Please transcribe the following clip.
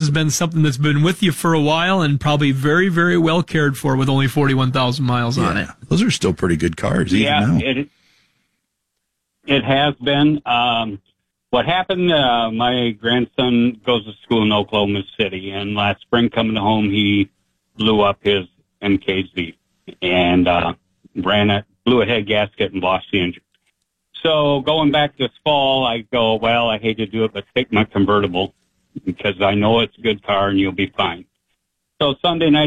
has been something that's been with you for a while and probably very, very well cared for with only 41,000 miles on it. Those are still pretty good cars, even now. It has been. What happened, my grandson goes to school in Oklahoma City, and last spring coming home, he blew up his MKZ and blew a head gasket and lost the engine. So going back this fall, I go, well, I hate to do it, but take my convertible because I know it's a good car and you'll be fine. So Sunday night,